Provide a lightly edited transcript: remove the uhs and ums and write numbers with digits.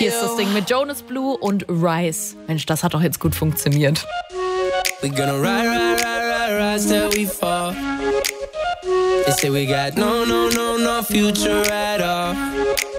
Hier ist das Ding mit Jonas Blue und Rise. Mensch, das hat doch jetzt gut funktioniert. We gonna rise till we fall. They say we got no future at all.